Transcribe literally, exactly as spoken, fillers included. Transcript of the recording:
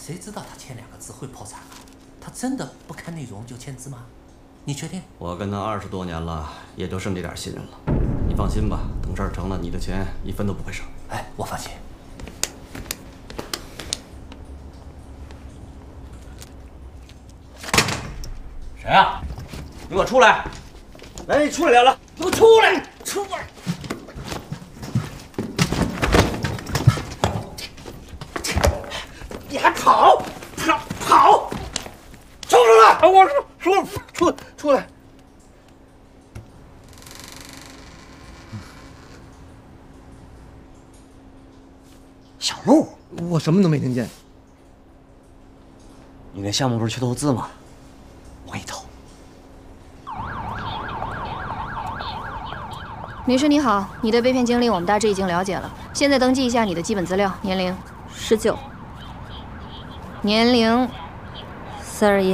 谁知道他签两个字会破产啊？他真的不看内容就签字吗？你确定？ 我跟他二十多年了，也就剩这点信任了。你放心吧，等事儿成了，你的钱一分都不会少。 哎，我放心。 谁啊？你给我出来！来，你出来聊聊。给我出来！出来！你还跑？跑跑！出来！我说出出出来！ 小陆，我什么都没听见。 你那项目不是去投资吗？我给你投。 女士你好，你的被骗经历我们大致已经了解了，现在登记一下你的基本资料，年龄十九，年龄四十一。